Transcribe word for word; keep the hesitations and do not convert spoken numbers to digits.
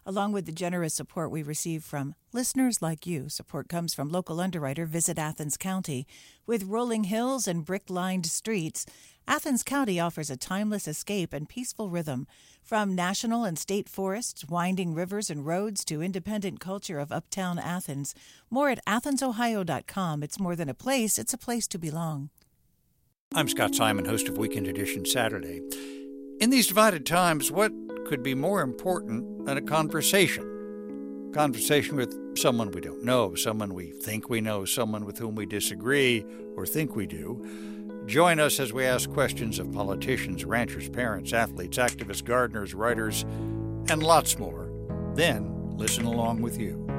along with the generous support we receive from listeners like you. Support comes from local underwriter Visit Athens County. With rolling hills and brick-lined streets, Athens County offers a timeless escape and peaceful rhythm. From national and state forests, winding rivers and roads to independent culture of uptown Athens. More at athens ohio dot com. It's more than a place, it's a place to belong. I'm Scott Simon, host of Weekend Edition Saturday. In these divided times, what could be more important than a conversation? Conversation with someone we don't know, someone we think we know, someone with whom we disagree or think we do. Join us as we ask questions of politicians, ranchers, parents, athletes, activists, gardeners, writers, and lots more. Then listen along with you.